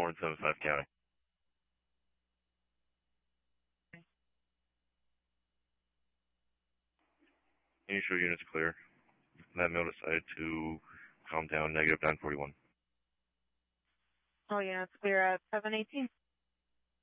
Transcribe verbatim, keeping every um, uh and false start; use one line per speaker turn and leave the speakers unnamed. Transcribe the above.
Horn seven five County. Initial units clear. That mail decided to calm down, negative nine forty-one.
All units clear at seven eighteen.